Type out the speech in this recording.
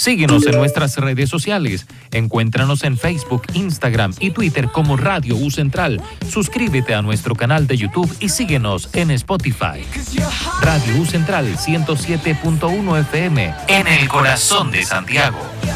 Síguenos en nuestras redes sociales. Encuéntranos en Facebook, Instagram y Twitter como Radio U Central. Suscríbete a nuestro canal de YouTube y síguenos en Spotify. Radio U Central 107.1 FM en el corazón de Santiago.